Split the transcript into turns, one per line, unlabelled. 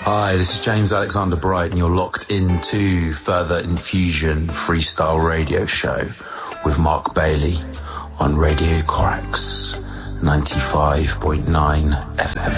Hi, this is James Alexander Bright, and you're locked into Further Infusion Freestyle Radio Show with Mark Bailey on Radio Corax 95.9 FM.